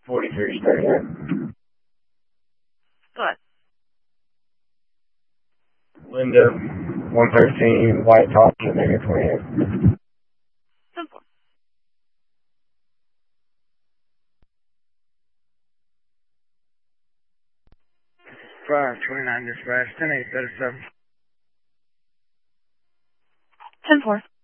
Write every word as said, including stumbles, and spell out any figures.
forty-three Station. What? Linda, one thirteen, White Top, Jamaica twenty-eight. Simple. five twenty-nine dispatch, ten eight thirty-seven. ten four.